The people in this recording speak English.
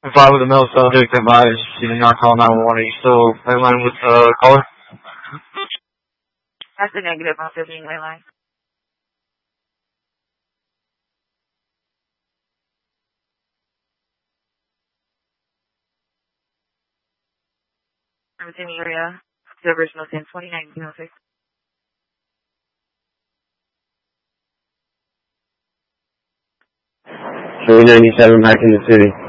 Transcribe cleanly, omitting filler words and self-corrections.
Five with a male subject advised you did not call 911. Are you still mainline with caller? That's a negative. I'm still being mainline. I'm in the area. Observation 10 2906. 397 back in the city.